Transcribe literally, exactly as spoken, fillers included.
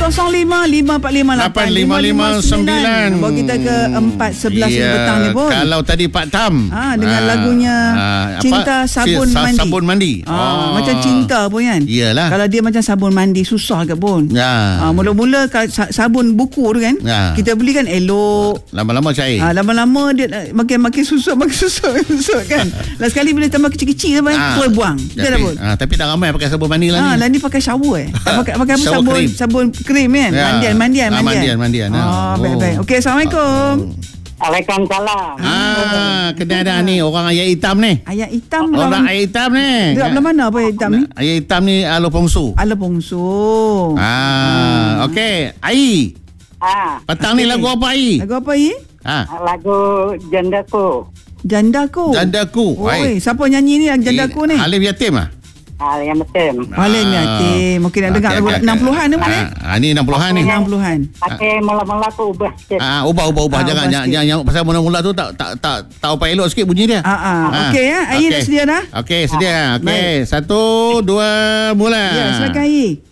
kosong lima lima empat lima lapan lima lima sembilan. Bawa kita ke empat sebelas ya, petang ni pun. Kalau tadi Pak Tam ha, dengan ha, lagunya ha, Cinta Sabun si, Mandi. Sabun Mandi. ha, Oh. Macam cinta pun kan. Iyalah. Kalau dia macam sabun mandi susah ke pun. Ya. ha, Mula-mula sabun buku tu kan, ya, kita beli kan elok, lama-lama cair. ha, Lama-lama dia makin-makin susut, makin susut, susut kan. Last sekali bila tambah kecil-kecil apa, ha, terus buang. Dia dah pun. Ha, tapi tak ramai pakai sabun mandi lah ha, ni. Lah ni pakai shower eh. Pakai pakai apa, Shower sabun cream. sabun krim kan. Ya. Mandian, mandian, Ah, mandian. mandian, mandian. Oh, Oh. baik-baik. Okey, Assalamualaikum. Waalaikumsalam. Ah, kena ada ni orang ayat hitam ni. Ayat hitam Orang lawan. ayat hitam ni. Dekat belah mana apa ayat hitam ni? Ayat hitam ni Alo Pongsu. Ala Pongsu. Ah, okey. Ai. Ah, Petang ni lagu apa Ai? Lagu apa ni? Ha. lagu Jandaku. Jandaku. Jandaku. Oi, siapa nyanyi ni Jandaku ni? Alif Yatim ah. Ah, yang betul. Paling yatim. Mungkin nak dengar lagu enam puluhan ni mana? Ah, ni enam puluhan ni. enam puluhan. Pakai mula-mula aku ubah sikit. Ah, ubah ubah ubah Ah, jangan ubah jangan sikit. yang, yang pasal mula-mula tu tak tak tak tahu apa elok sikit bunyi dia. Ah, ah. Okey ya, Ayi dah sedia dah? Okey, sedia. Okey, Baik. satu, dua, mula. Ya, silakan Ayi.